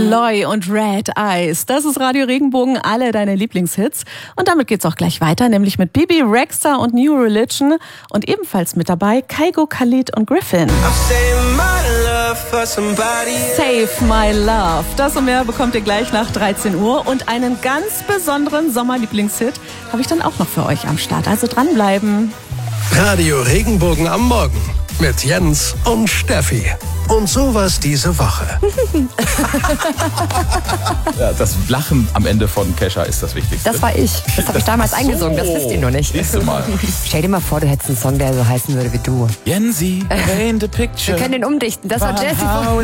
Loy und Red Eyes. Das ist Radio Regenbogen, alle deine Lieblingshits. Und damit geht's auch gleich weiter, nämlich mit Bibi Rexha und New Religion. Und ebenfalls mit dabei Kygo, Khalid und Griffin. Save My Love. Das und mehr bekommt ihr gleich nach 13 Uhr. Und einen ganz besonderen Sommerlieblingshit habe ich dann auch noch für euch am Start. Also dranbleiben. Radio Regenbogen am Morgen mit Jens und Steffi. Und sowas diese Woche. Ja, das Lachen am Ende von Kesha ist das Wichtigste. Das war ich. Das habe ich damals eingesungen. Das wisst ihr noch nicht. Siehst du mal. Stell dir mal vor, du hättest einen Song, der so heißen würde wie du. Jensi, paint a picture. Wir können den umdichten. Das war Jessie von